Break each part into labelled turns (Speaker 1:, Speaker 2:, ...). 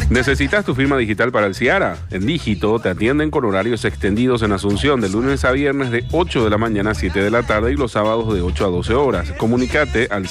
Speaker 1: ¿Necesitas tu firma digital para el Ciara? En Dígito te atienden con horarios extendidos en Asunción de lunes a viernes de 8 de la mañana a 7 de la tarde y los sábados de 8 a 12 horas. Comunícate al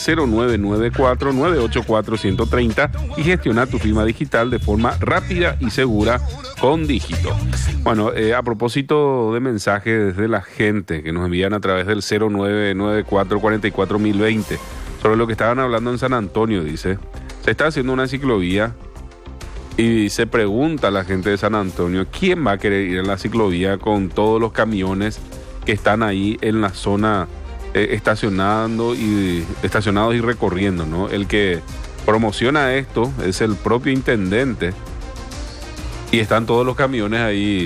Speaker 1: 0994-984-130 y gestiona tu firma digital de forma rápida y segura con Dígito. Bueno, a propósito de mensajes de la gente que nos envían a través del 0994-44020 sobre lo que estaban hablando en San Antonio, dice, se está haciendo una ciclovía. Y se pregunta a la gente de San Antonio, ¿quién va a querer ir a la ciclovía con todos los camiones que están ahí en la zona estacionados y recorriendo, ¿no? El que promociona esto es el propio intendente y están todos los camiones ahí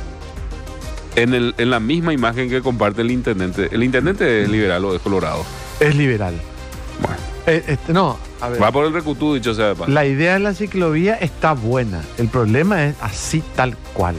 Speaker 1: en la misma imagen que comparte el intendente. ¿El intendente es liberal o es colorado?
Speaker 2: Es liberal.
Speaker 1: Bueno.
Speaker 2: No, a ver.
Speaker 1: Va por el recutú, dicho sea de paso.
Speaker 2: La idea de la ciclovía está buena. El problema es así tal cual.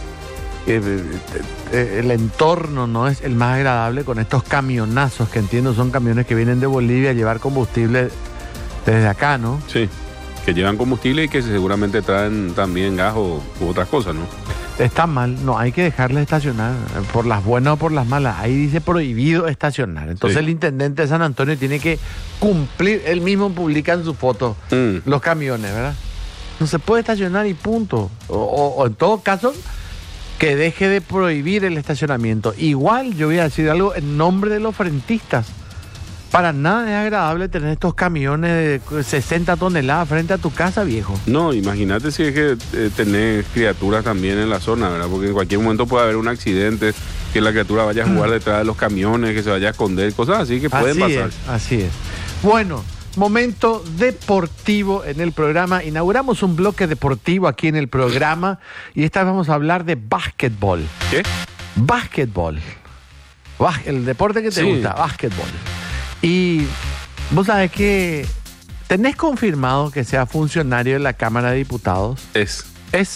Speaker 2: El entorno no es el más agradable con estos camionazos, que entiendo son camiones que vienen de Bolivia a llevar combustible desde acá, ¿no?
Speaker 1: Sí, que llevan combustible y que seguramente traen también gas u otras cosas, ¿no?
Speaker 2: Está mal, no, hay que dejarles estacionar, por las buenas o por las malas. Ahí dice prohibido estacionar. Entonces sí. El intendente de San Antonio tiene que cumplir, él mismo publica en su foto los camiones, ¿verdad? No se puede estacionar y punto. O en todo caso, que deje de prohibir el estacionamiento. Igual yo voy a decir algo en nombre de los frentistas. Para nada es agradable tener estos camiones de 60 toneladas frente a tu casa, viejo.
Speaker 1: No, imagínate si es que tenés criaturas también en la zona, ¿verdad? Porque en cualquier momento puede haber un accidente, que la criatura vaya a jugar detrás de los camiones, que se vaya a esconder, cosas así que pueden pasar.
Speaker 2: Así es. Bueno, momento deportivo en el programa. Inauguramos un bloque deportivo aquí en el programa y esta vez vamos a hablar de básquetbol.
Speaker 1: ¿Qué?
Speaker 2: Básquetbol. El deporte que te gusta, básquetbol. Y vos sabés que tenés confirmado que sea funcionario de la Cámara de Diputados.
Speaker 1: Es.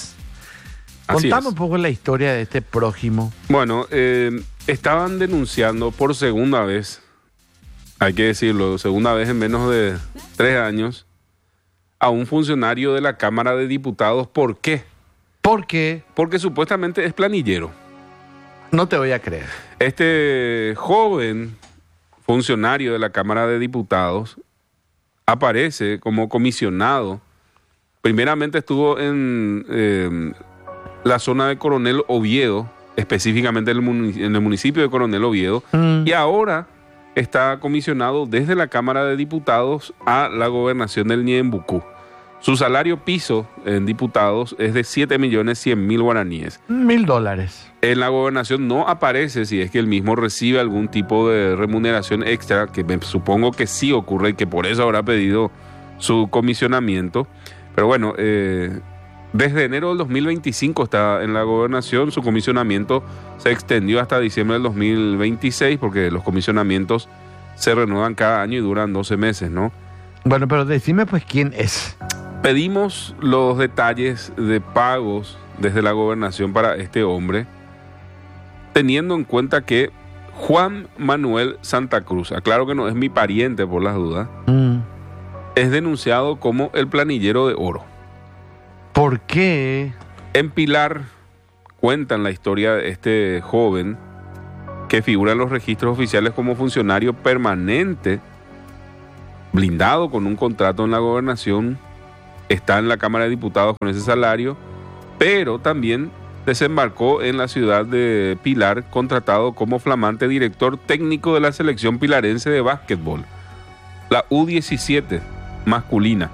Speaker 2: Contame un poco la historia de este prójimo.
Speaker 1: Bueno, estaban denunciando por segunda vez, hay que decirlo, segunda vez en menos de 3 años, a un funcionario de la Cámara de Diputados. ¿Por qué?
Speaker 2: ¿Por qué?
Speaker 1: Porque supuestamente es planillero.
Speaker 2: No te voy a creer.
Speaker 1: Este joven funcionario de la Cámara de Diputados aparece como comisionado. Primeramente estuvo en la zona de Coronel Oviedo, específicamente en el municipio de Coronel Oviedo, y ahora está comisionado desde la Cámara de Diputados a la gobernación del Ñeembucú. Su salario piso en diputados es de 7.100.000 guaraníes.
Speaker 2: $1.000.
Speaker 1: En la gobernación no aparece si es que él mismo recibe algún tipo de remuneración extra, que me supongo que sí ocurre y que por eso habrá pedido su comisionamiento. Pero bueno, desde enero del 2025 está en la gobernación. Su comisionamiento se extendió hasta diciembre del 2026 porque los comisionamientos se renuevan cada año y duran 12 meses, ¿no?
Speaker 2: Bueno, pero decime pues quién es.
Speaker 1: Pedimos los detalles de pagos desde la gobernación para este hombre, teniendo en cuenta que Juan Manuel Santa Cruz, aclaro que no es mi pariente por las dudas, es denunciado como el planillero de oro.
Speaker 2: ¿Por qué?
Speaker 1: En Pilar cuentan la historia de este joven que figura en los registros oficiales como funcionario permanente, blindado con un contrato en la gobernación, está en la Cámara de Diputados con ese salario, pero también desembarcó en la ciudad de Pilar, contratado como flamante director técnico de la selección pilarense de básquetbol, la U17 masculina.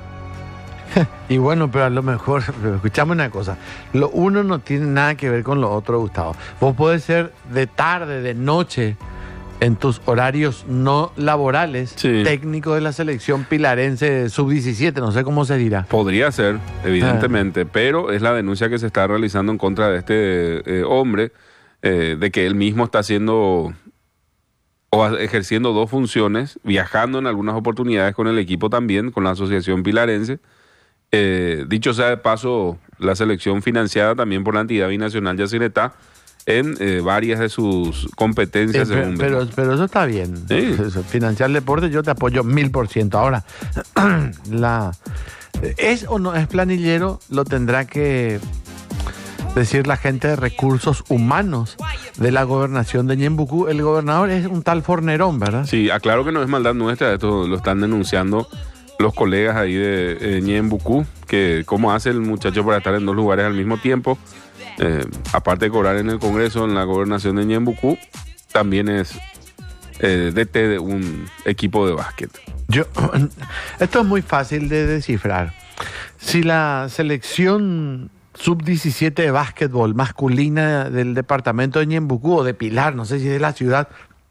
Speaker 2: Y bueno, pero a lo mejor, escuchame una cosa, lo uno no tiene nada que ver con lo otro, Gustavo. Vos podés ser de tarde, de noche, en tus horarios no laborales, técnico de la selección pilarense sub-17, no sé cómo se dirá.
Speaker 1: Podría ser, evidentemente, pero es la denuncia que se está realizando en contra de este hombre, de que él mismo está haciendo o ejerciendo 2 funciones, viajando en algunas oportunidades con el equipo también, con la asociación pilarense. Dicho sea de paso, la selección financiada también por la entidad binacional Yacyretá en varias de sus competencias.
Speaker 2: Pero eso está bien.
Speaker 1: Sí.
Speaker 2: Financiar el deporte yo te apoyo 1000%. Ahora, ¿Es o no es planillero? Lo tendrá que decir la gente de recursos humanos de la gobernación de Ñembucú. El gobernador es un tal Fornerón, ¿verdad?
Speaker 1: Sí, aclaro que no es maldad nuestra, esto lo están denunciando los colegas ahí de Ñembucú, que cómo hace el muchacho para estar en dos lugares al mismo tiempo. Aparte de cobrar en el Congreso, en la gobernación de Ñembucú, también es DT de un equipo de básquet.
Speaker 2: Esto es muy fácil de descifrar. Si la selección sub-17 de básquetbol masculina del departamento de Ñembucú o de Pilar, no sé si es de la ciudad,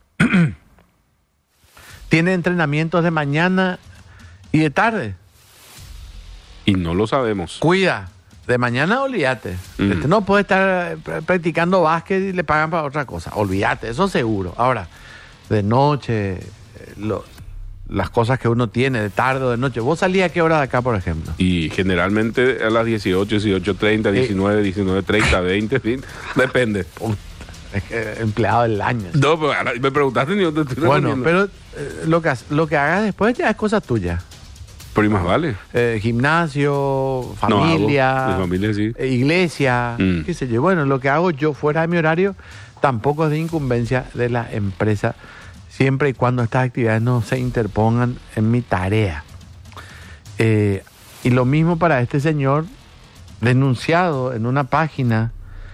Speaker 2: tiene entrenamientos de mañana y de tarde.
Speaker 1: Y no lo sabemos.
Speaker 2: Cuida, de mañana olvídate. No puede estar practicando básquet y le pagan para otra cosa. Olvídate, eso seguro. Ahora, de noche, las cosas que uno tiene, de tarde o de noche. ¿Vos salís a qué hora de acá, por ejemplo?
Speaker 1: Y generalmente a las 18, 18:30, 19, 19:30, 20, fin, depende.
Speaker 2: Es que empleado del año.
Speaker 1: No, pero ahora me preguntaste y yo te estoy respondiendo.
Speaker 2: Bueno, pero lo que hagas después ya es cosa tuya.
Speaker 1: Pero y más vale.
Speaker 2: Gimnasio, familia,
Speaker 1: mi familia sí.
Speaker 2: Iglesia, qué sé yo. Bueno, lo que hago yo fuera de mi horario tampoco es de incumbencia de la empresa, siempre y cuando estas actividades no se interpongan en mi tarea. Y lo mismo para este señor denunciado en una página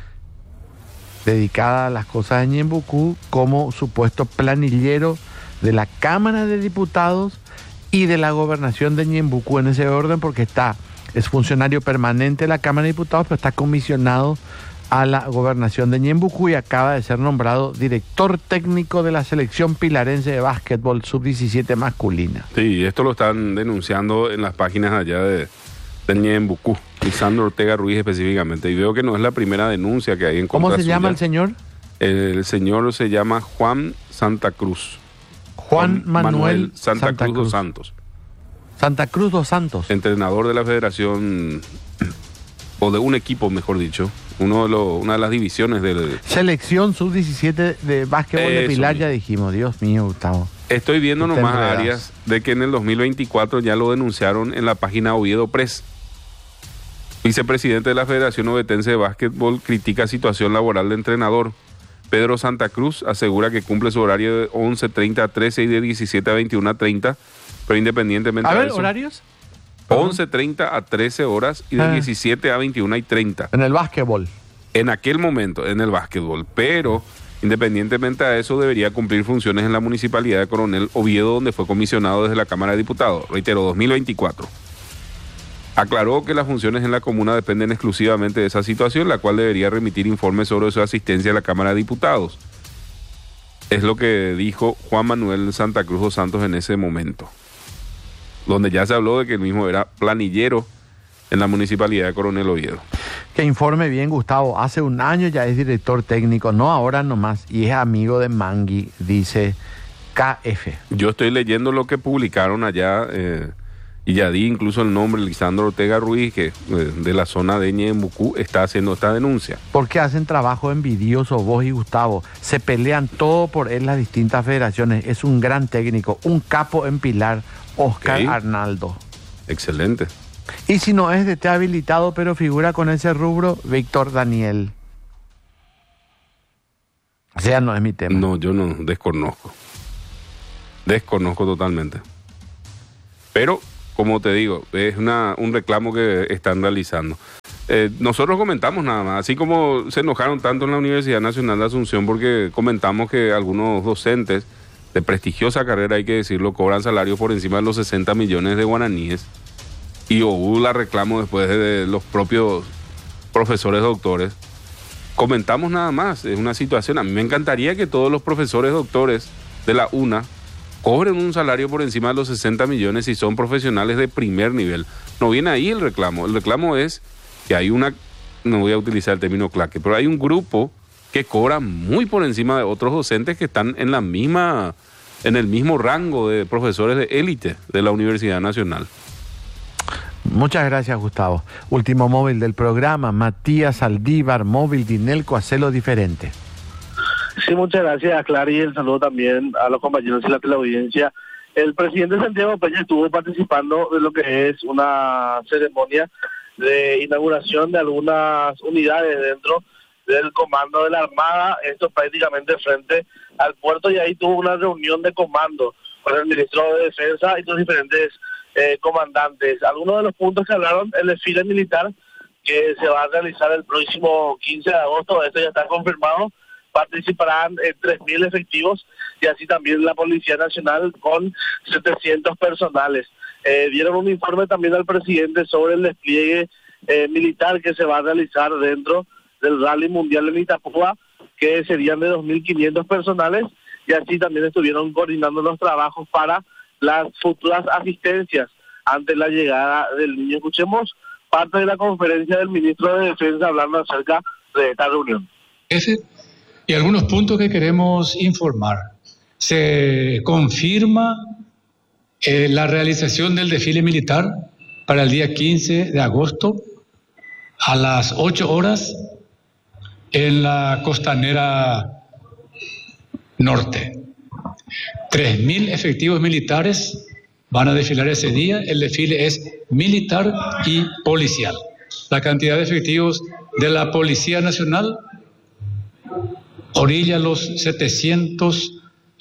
Speaker 2: dedicada a las cosas de Ñembucú como supuesto planillero de la Cámara de Diputados y de la gobernación de Ñembucú, en ese orden, porque es funcionario permanente de la Cámara de Diputados, pero está comisionado a la gobernación de Ñembucú y acaba de ser nombrado director técnico de la selección pilarense de básquetbol sub-17 masculina.
Speaker 1: Sí, esto lo están denunciando en las páginas allá de Ñembucú, Lisandro Ortega Ruiz específicamente, y veo que no es la primera denuncia que hay en contra.
Speaker 2: ¿Cómo se llama el señor?
Speaker 1: El señor se llama Juan Santa Cruz.
Speaker 2: Juan Manuel
Speaker 1: Santa Cruz dos Santos.
Speaker 2: Santa Cruz dos Santos.
Speaker 1: Entrenador de la federación, o de un equipo, mejor dicho, una de las divisiones del...
Speaker 2: Selección sub-17 de básquetbol de Pilar, ya dijimos. Dios mío, Gustavo.
Speaker 1: Estoy viendo nomás áreas de que en el 2024 ya lo denunciaron en la página Oviedo Press. Vicepresidente de la Federación Ovetense de Básquetbol critica situación laboral de entrenador. Pedro Santa Cruz asegura que cumple su horario de 11:30 a 13 y de 17 a 21 a 30, pero independientemente de eso...
Speaker 2: ¿horarios?
Speaker 1: 11:30 a 13 horas y de 17 a 21 y 30.
Speaker 2: En el básquetbol.
Speaker 1: En aquel momento, en el básquetbol. Pero, independientemente de eso, debería cumplir funciones en la Municipalidad de Coronel Oviedo, donde fue comisionado desde la Cámara de Diputados. Reitero, 2024. Aclaró que las funciones en la comuna dependen exclusivamente de esa situación, la cual debería remitir informes sobre su asistencia a la Cámara de Diputados. Es lo que dijo Juan Manuel Santa Cruz dos Santos en ese momento, donde ya se habló de que el mismo era planillero en la Municipalidad de Coronel Oviedo.
Speaker 2: Que informe bien, Gustavo. Hace un año ya es director técnico, no ahora nomás, y es amigo de Mangui, dice KF.
Speaker 1: Yo estoy leyendo lo que publicaron allá, y ya di incluso el nombre, Lisandro Ortega Ruiz, que de la zona de Ñembucú está haciendo esta denuncia.
Speaker 2: ¿Por qué hacen trabajo envidioso vos y Gustavo? Se pelean todo por él las distintas federaciones. Es un gran técnico, un capo en Pilar, Oscar Arnaldo.
Speaker 1: Excelente.
Speaker 2: Y si no es de té habilitado, pero figura con ese rubro, Víctor Daniel. O sea, no es mi tema.
Speaker 1: No, yo no, desconozco. Desconozco totalmente. Pero, como te digo, es un reclamo que están realizando. Nosotros comentamos nada más, así como se enojaron tanto en la Universidad Nacional de Asunción porque comentamos que algunos docentes de prestigiosa carrera, hay que decirlo, cobran salarios por encima de los 60 millones de guaraníes. Y hubo la reclamo después de los propios profesores doctores. Comentamos nada más, es una situación. A mí me encantaría que todos los profesores doctores de la UNA cobren un salario por encima de los 60 millones si son profesionales de primer nivel. No viene ahí el reclamo. El reclamo es que hay no voy a utilizar el término claque, pero hay un grupo que cobra muy por encima de otros docentes que están en el mismo rango de profesores de élite de la Universidad Nacional.
Speaker 2: Muchas gracias, Gustavo. Último móvil del programa, Matías Aldívar, móvil Dinelco, hacelo diferente.
Speaker 3: Sí, muchas gracias, Clara, y el saludo también a los compañeros y la teleaudiencia. El presidente Santiago Peña estuvo participando de lo que es una ceremonia de inauguración de algunas unidades dentro del comando de la Armada, esto prácticamente frente al puerto, y ahí tuvo una reunión de comando con el ministro de Defensa y los diferentes comandantes. Algunos de los puntos que hablaron: el desfile militar que se va a realizar el próximo 15 de agosto, esto ya está confirmado. Participarán 3.000 efectivos y así también la Policía Nacional con 700 personales. Dieron un informe también al presidente sobre el despliegue militar que se va a realizar dentro del Rally Mundial en Itapúa, que serían de 2.500 personales, y así también estuvieron coordinando los trabajos para las futuras asistencias ante la llegada del niño. Escuchemos parte de la conferencia del ministro de Defensa hablando acerca de esta reunión.
Speaker 4: Y algunos puntos que queremos informar. Se confirma la realización del desfile militar para el día 15 de agosto a las 8 horas en la costanera norte. 3.000 efectivos militares van a desfilar ese día. El desfile es militar y policial. La cantidad de efectivos de la Policía Nacional orilla los 700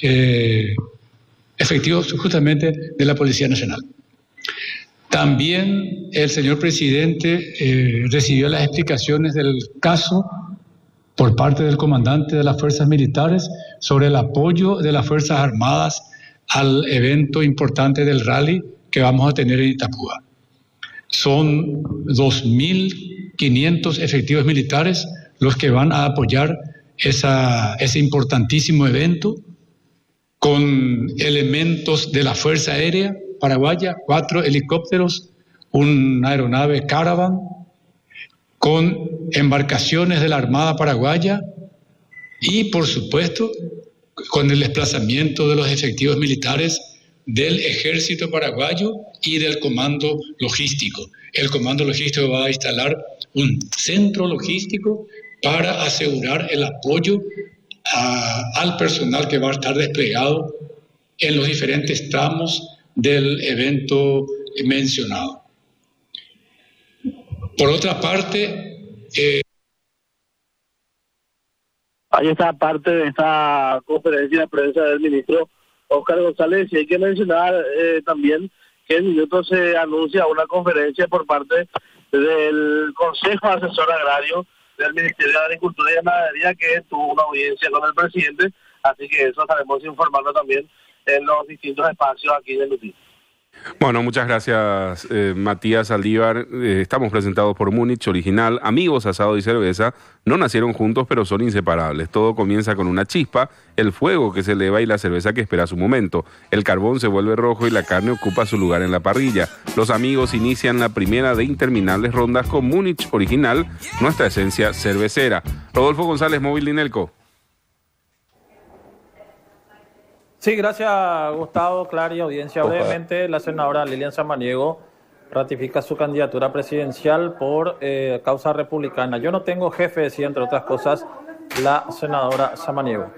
Speaker 4: efectivos justamente de la Policía Nacional. También el señor presidente recibió las explicaciones del caso por parte del comandante de las Fuerzas Militares sobre el apoyo de las Fuerzas Armadas al evento importante del rally que vamos a tener en Itapúa. Son 2.500 efectivos militares los que van a apoyar ese importantísimo evento, con elementos de la Fuerza Aérea Paraguaya, 4 helicópteros, una aeronave Caravan, con embarcaciones de la Armada Paraguaya y, por supuesto, con el desplazamiento de los efectivos militares del Ejército Paraguayo y del Comando Logístico. El Comando Logístico va a instalar un centro logístico para asegurar el apoyo al personal que va a estar desplegado en los diferentes tramos del evento mencionado. Por otra parte...
Speaker 3: Ahí está parte de esta conferencia de prensa del ministro Óscar González, y hay que mencionar también que en minutos se anuncia una conferencia por parte del Consejo Asesor Agrario del Ministerio de Agricultura y Ganadería, que tuvo una audiencia con el presidente, así que eso estaremos informando también en los distintos espacios aquí de Lutín.
Speaker 1: Bueno, muchas gracias, Matías Saldívar. Estamos presentados por Múnich Original. Amigos, asado y cerveza no nacieron juntos, pero son inseparables. Todo comienza con una chispa, el fuego que se eleva y la cerveza que espera su momento. El carbón se vuelve rojo y la carne ocupa su lugar en la parrilla. Los amigos inician la primera de interminables rondas con Múnich Original, nuestra esencia cervecera. Rodolfo González, Móvil Dinelco.
Speaker 5: Sí, gracias, Gustavo, Clara y audiencia. Brevemente, la senadora Lilian Samaniego ratifica su candidatura presidencial por causa republicana. Yo no tengo jefe, decía, entre otras cosas, la senadora Samaniego.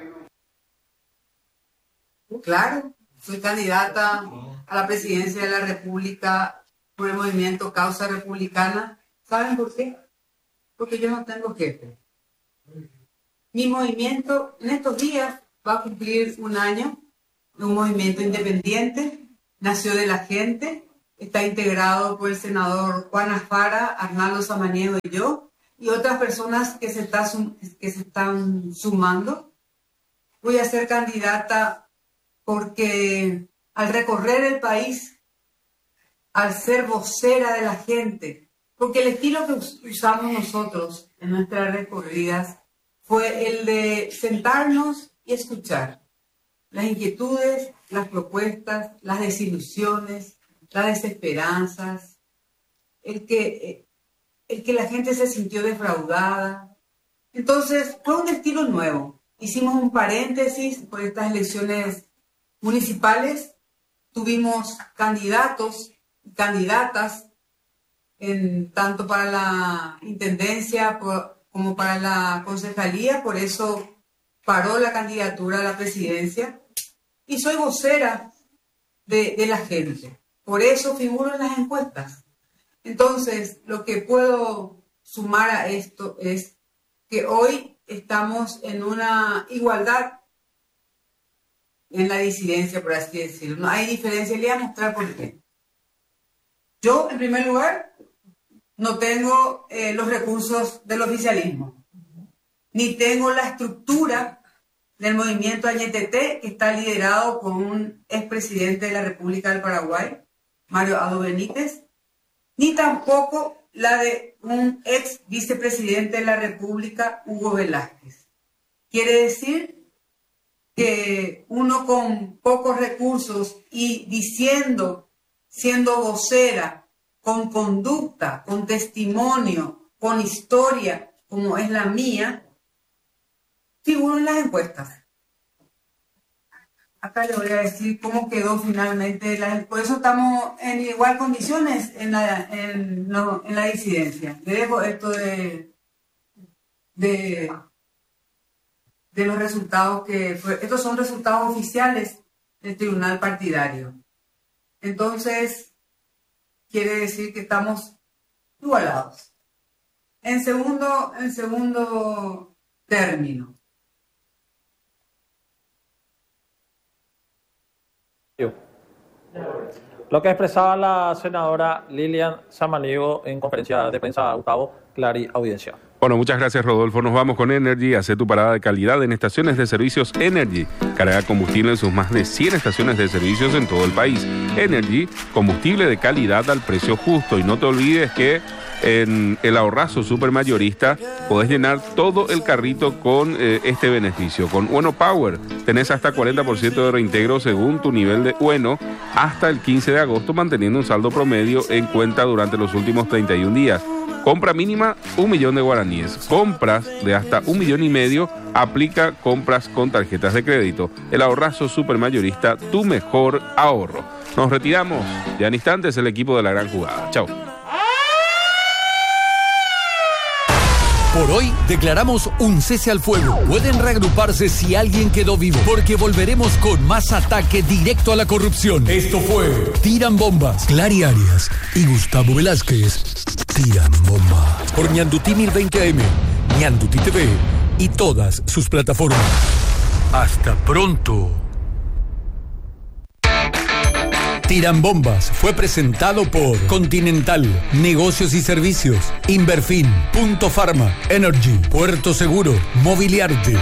Speaker 6: Claro, soy candidata a la presidencia de la República por el movimiento Causa Republicana. ¿Saben por qué? Porque yo no tengo jefe. Mi movimiento en estos días va a cumplir un año. Un movimiento independiente, nació de la gente, está integrado por el senador Juan Afara, Arnaldo Samaniego y yo, y otras personas que se están sumando. Voy a ser candidata porque al recorrer el país, al ser vocera de la gente, porque el estilo que usamos nosotros en nuestras recorridas fue el de sentarnos y escuchar las inquietudes, las propuestas, las desilusiones, las desesperanzas, el que la gente se sintió defraudada. Entonces, fue un estilo nuevo. Hicimos un paréntesis por estas elecciones municipales. Tuvimos candidatos y candidatas, tanto para la intendencia como para la concejalía. Por eso paró la candidatura a la presidencia. Y soy vocera de la gente. Por eso figuro en las encuestas. Entonces, lo que puedo sumar a esto es que hoy estamos en una igualdad en la disidencia, por así decirlo. No hay diferencia. Le voy a mostrar por qué. Yo, en primer lugar, no tengo los recursos del oficialismo, ni tengo la estructura del movimiento Añetete, que está liderado por un expresidente de la República del Paraguay, Mario Abdo Benítez, ni tampoco la de un ex vicepresidente de la República, Hugo Velázquez. Quiere decir que uno con pocos recursos y siendo vocera, con conducta, con testimonio, con historia, como es la mía, figuro en las encuestas. Acá le voy a decir cómo quedó finalmente. Por eso estamos en igual condiciones en la disidencia. Le dejo esto de los resultados estos son resultados oficiales del tribunal partidario. Entonces, quiere decir que estamos igualados. En segundo término.
Speaker 5: Lo que expresaba la senadora Lilian Samaniego en conferencia de prensa, Gustavo, Clary, audiencia.
Speaker 1: Bueno, muchas gracias, Rodolfo. Nos vamos con Energy. Hace tu parada de calidad en estaciones de servicios Energy. Carga combustible en sus más de 100 estaciones de servicios en todo el país. Energy, combustible de calidad al precio justo. Y no te olvides que en el ahorrazo supermayorista podés llenar todo el carrito con este beneficio. Con Ueno Power tenés hasta 40% de reintegro según tu nivel de Ueno hasta el 15 de agosto, manteniendo un saldo promedio en cuenta durante los últimos 31 días. Compra mínima 1 millón de guaraníes. Compras de hasta 1,5 millones aplica compras con tarjetas de crédito. El ahorrazo supermayorista, tu mejor ahorro. Nos retiramos. Ya en instantes el equipo de La Gran Jugada. Chao.
Speaker 7: Por hoy declaramos un cese al fuego. Pueden reagruparse si alguien quedó vivo, porque volveremos con más ataque directo a la corrupción. Esto fue Tiran Bombas. Clary Arias y Gustavo Velázquez tiran bombas. Por Ñandutí 1020 AM, Ñandutí TV y todas sus plataformas. Hasta pronto. Tiran Bombas fue presentado por Continental, Negocios y Servicios, Inverfin, Punto Pharma, Energy, Puerto Seguro, Mobiliarte.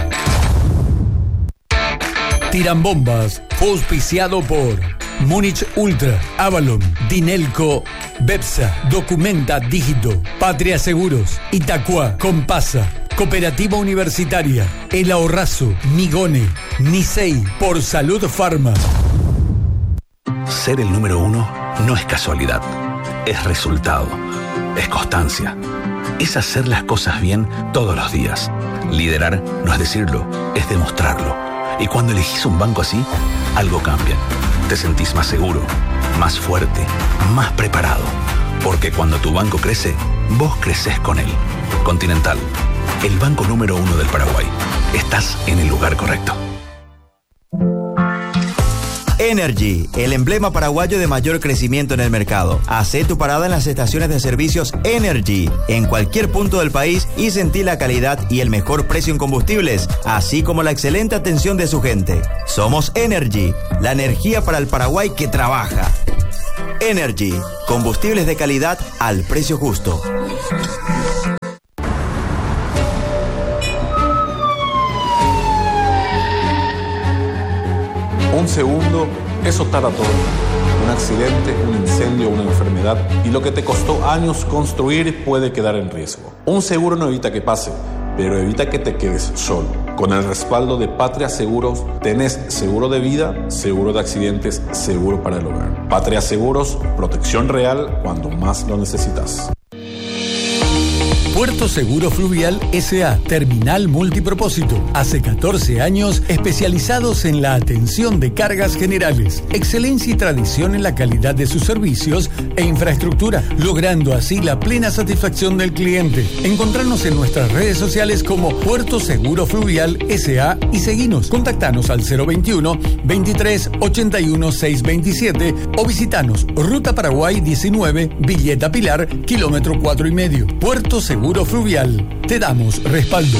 Speaker 7: Tiran Bombas fue auspiciado por Múnich Ultra, Avalon, Dinelco, Bepsa, Documenta Dígito, Patria Seguros, Itacua, Compasa, Cooperativa Universitaria, El Ahorrazo, Migone, Nisei, por Salud Pharma.
Speaker 8: Ser el número 1 no es casualidad, es resultado, es constancia, es hacer las cosas bien todos los días. Liderar no es decirlo, es demostrarlo. Y cuando elegís un banco así, algo cambia. Te sentís más seguro, más fuerte, más preparado. Porque cuando tu banco crece, vos creces con él. Continental, el banco número 1 del Paraguay. Estás en el lugar correcto.
Speaker 9: Energy, el emblema paraguayo de mayor crecimiento en el mercado. Hacé tu parada en las estaciones de servicios Energy, en cualquier punto del país, y sentí la calidad y el mejor precio en combustibles, así como la excelente atención de su gente. Somos Energy, la energía para el Paraguay que trabaja. Energy, combustibles de calidad al precio justo.
Speaker 10: Un segundo es soltar a todo. Un accidente, un incendio, una enfermedad, y lo que te costó años construir puede quedar en riesgo. Un seguro no evita que pase, pero evita que te quedes solo. Con el respaldo de Patria Seguros, tenés seguro de vida, seguro de accidentes, seguro para el hogar. Patria Seguros, protección real cuando más lo necesitas.
Speaker 7: Puerto Seguro Fluvial S.A. Terminal multipropósito. Hace 14 años especializados en la atención de cargas generales. Excelencia y tradición en la calidad de sus servicios e infraestructura, logrando así la plena satisfacción del cliente. Encontrarnos en nuestras redes sociales como Puerto Seguro Fluvial S.A. y seguinos. Contactanos al 021 23 81 627 o visitanos Ruta Paraguay 19, Villeta Pilar, kilómetro 4,5. Puerto Seguro Fluvial. Te damos respaldo.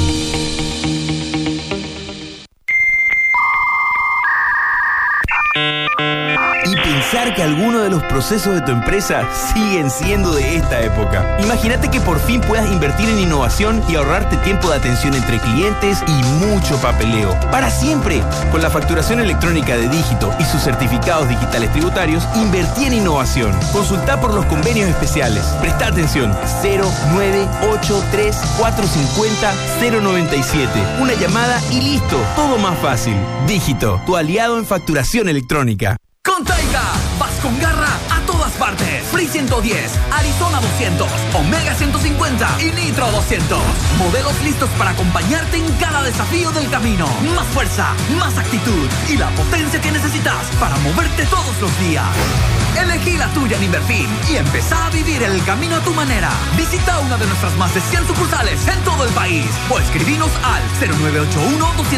Speaker 11: Y pensar que algunos de los procesos de tu empresa siguen siendo de esta época. Imagínate que por fin puedas invertir en innovación y ahorrarte tiempo de atención entre clientes y mucho papeleo. Para siempre. Con la facturación electrónica de Dígito y sus certificados digitales tributarios, invertí en innovación. Consulta por los convenios especiales. Presta atención. 0983 450 097. Una llamada y listo. Todo más fácil. Dígito, tu aliado en facturación electrónica.
Speaker 12: Con Taiga, vas con garra a todas partes. Free 110, Arizona 200, Omega 150 y Nitro 200. Modelos listos para acompañarte en cada desafío del camino. Más fuerza, más actitud y la potencia que necesitas para moverte todos los días. Elegí la tuya en Inverfin y empezá a vivir el camino a tu manera. Visita una de nuestras más de 100 sucursales en todo el país o escribinos al 0981 200